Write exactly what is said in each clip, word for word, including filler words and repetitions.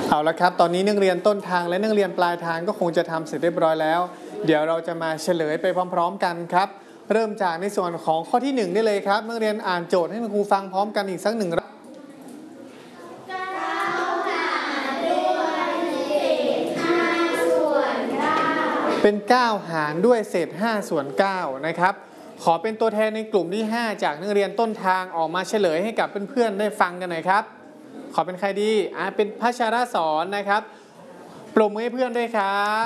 เอาละครับตอนนี้นักเรียนต้นทางและนักเรียนปลายทางก็คงจะทำเสร็จเรียบร้อยแล้วเดี๋ยวเราจะมาเฉลยไปพร้อมๆกันครับเริ่มจากในส่วนของข้อที่หนึ่งได้เลยครับนักเรียนอ่านโจทย์ให้คุณครูฟังพร้อมกันอีกสักหนึ่งรอบเป็นเก้าหารด้วยเศษห้าส่วนเก้านะครับขอเป็นตัวแทนในกลุ่มที่ห้าจากนักเรียนต้นทางออกมาเฉลยให้กับเพื่อนๆได้ฟังกันหน่อยครับขอเป็นใครดีอ่าเป็นพัชรสอนนะครับปรบมือให้เพื่อนด้วยครับ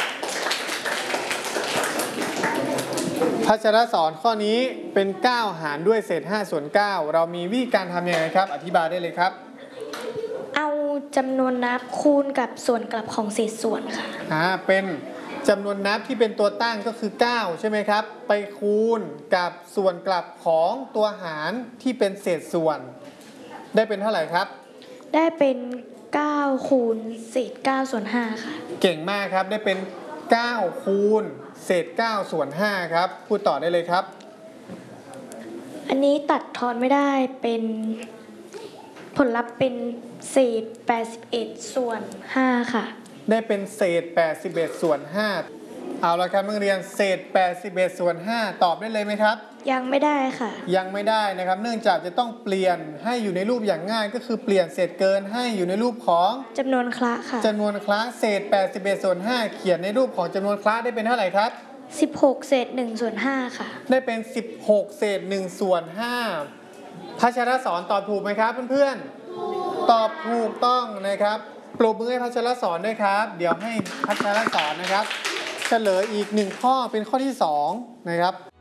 พัชรสอนข้อนี้เป็นเก้าหารด้วยเศษห้าส่วนเก้าเรามีวิธีการทำยังไงครับอธิบายได้เลยครับเอาจำนวนนับคูณกับส่วนกลับของเศษส่วนค่ะอ่าเป็นจำนวนนับที่เป็นตัวตั้งก็คือเก้าใช่ไหมครับไปคูณกับส่วนกลับของตัวหารที่เป็นเศษส่วนได้เป็นเท่าไหร่ครับได้เป็นเก้าคูณเศษเก้าส่วนห้าค่ะเก่งมากครับได้เป็นเก้าคูณเศษเก้าส่วนห้าครับพูดต่อได้เลยครับอันนี้ตัดทอนไม่ได้เป็นผลลัพธ์เป็นเศษแปดสิบเอ็ดส่วนห้าค่ะได้เป็นเศษแปดสิบเอ็ดส่วนห้าเอาละครับนักเรียนเศษแปดสิบเอ็ดส่วนห้าตอบได้เลยไหมครับยังไม่ได้ค่ะยังไม่ได้นะครับเนื่องจากจะต้องเปลี่ยนให้อยู่ในรูปอย่างง่ายก็คือเปลี่ยนเศษเกินให้อยู่ในรูปของจำนวนคละค่ะจำนวนคละเศษแปดสิบเอ็ดส่วนห้าเขียนในรูปของจำนวนคละได้เป็นเท่าไหร่ครับสิบหกเศษหนึ่งส่วนห้าค่ะได้เป็นสิบหกเศษหนึ่งส่วนห้าพัชรสอนตอบถูกไหมครับเพื่อนๆตอบถูกต้องนะครับปรบมือให้พัชรสอนด้วยครับเดี๋ยวให้พัชรสอนนะครับเฉลยอีกหนึ่งข้อเป็นข้อที่สองนะครับ